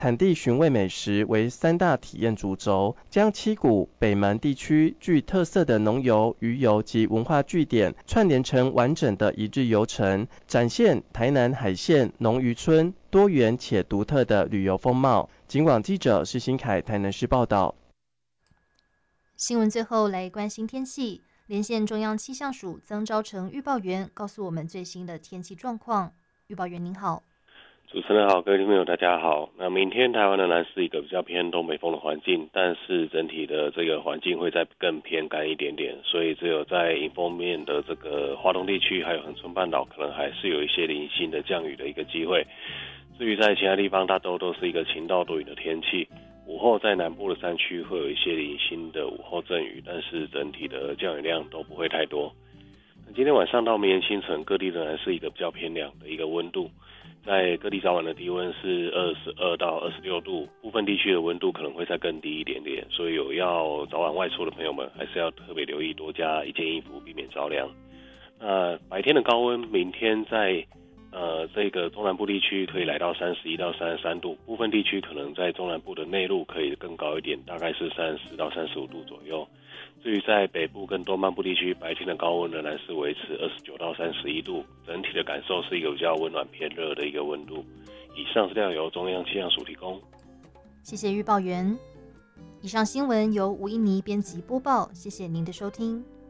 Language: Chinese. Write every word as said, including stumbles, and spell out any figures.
产地寻味美食为三大体验主轴，将七股北门地区具特色的农游、渔游及文化据点串联成完整的一日游程，展现台南海线农渔村多元且独特的旅游风貌。警广记者施新凯台南市报道。 新闻最后来关心天气，连线中央气象署曾昭成预报员告诉我们最新的天气状况。预报员您好。 主持人好，各位听众朋友大家好。那明天台湾仍然是一个比较偏东北风的环境，但是整体的这个环境会再更偏干一点点，所以只有在迎风面的这个华东地区还有恒春半岛可能还是有一些零星的降雨的一个机会。至于在其他地方，大多都是一个晴到多云的天气。午后在南部的山区会有一些零星的午后阵雨，但是整体的降雨量都不会太多。今天晚上到明天清晨，各地仍然是一个比较偏凉的一个温度。在各地早晚的低温是二十二到二十六度，部分地区的温度可能会再更低一点点，所以有要早晚外出的朋友们还是要特别留意，多加一件衣服，避免着凉。那白天的高温，明天在呃这个中南部地区可以来到三十一到三十三度，部分地区可能在中南部的内陆可以更高一点，大概是三十到三十五度左右。至于在北部跟东半部地区，白天的高温仍然是维持二十九到三十一度，整体的感受是一个比较温暖偏热的一个温度。以上资料由中央气象署提供。 谢谢预报员。以上新闻由吴一妮编辑播报，谢谢您的收听。